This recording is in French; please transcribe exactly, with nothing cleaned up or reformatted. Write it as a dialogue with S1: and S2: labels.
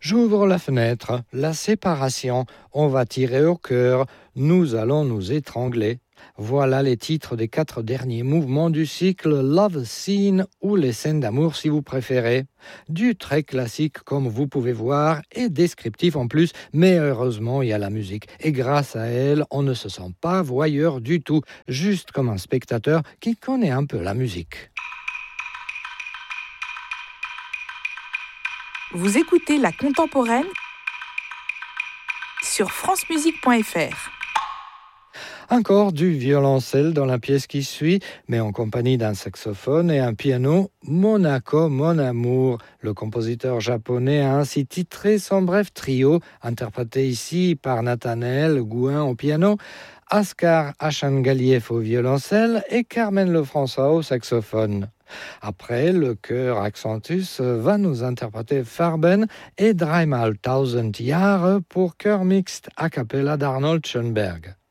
S1: J'ouvre la fenêtre, la séparation, on va tirer au cœur, nous allons nous étrangler. Voilà les titres des quatre derniers mouvements du cycle Love Scene ou les scènes d'amour si vous préférez. Du très classique comme vous pouvez voir et descriptif en plus, mais heureusement il y a la musique et grâce à elle on ne se sent pas voyeur du tout, juste comme un spectateur qui connaît un peu la musique.
S2: Vous écoutez La Contemporaine sur francemusique point f r.
S1: Encore du violoncelle dans la pièce qui suit, mais en compagnie d'un saxophone et un piano, Monaco, mon amour. Le compositeur japonais a ainsi titré son bref trio, interprété ici par Nathanaël Gouin au piano, Askar Achangaliev au violoncelle et Carmen Lefrançois au saxophone. Après, le chœur Accentus va nous interpréter Farben et Dreimal tausend Jahre pour chœur mixte a cappella d'Arnold Schoenberg.